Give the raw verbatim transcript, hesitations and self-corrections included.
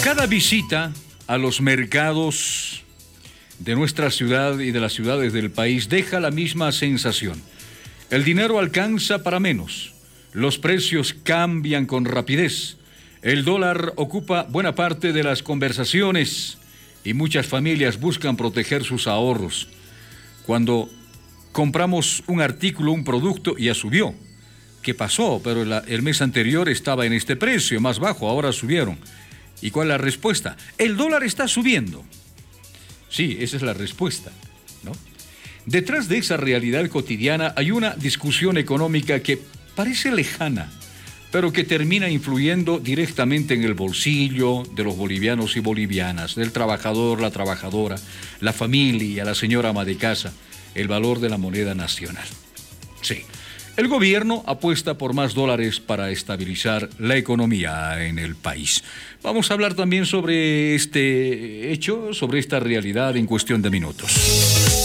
Cada visita a los mercados de nuestra ciudad y de las ciudades del país deja la misma sensación. El dinero alcanza para menos, los precios cambian con rapidez, el dólar ocupa buena parte de las conversaciones y muchas familias buscan proteger sus ahorros. Cuando compramos un artículo, un producto, ya subió. ¿Qué pasó? Pero la, el mes anterior estaba en este precio, más bajo, ahora subieron. ¿Y cuál es la respuesta? El dólar está subiendo. Sí, esa es la respuesta, ¿no? Detrás de esa realidad cotidiana hay una discusión económica que parece lejana, pero que termina influyendo directamente en el bolsillo de los bolivianos y bolivianas, del trabajador, la trabajadora, la familia, la señora ama de casa, el valor de la moneda nacional. Sí. El gobierno apuesta por más dólares para estabilizar la economía en el país. Vamos a hablar también sobre este hecho, sobre esta realidad en cuestión de minutos.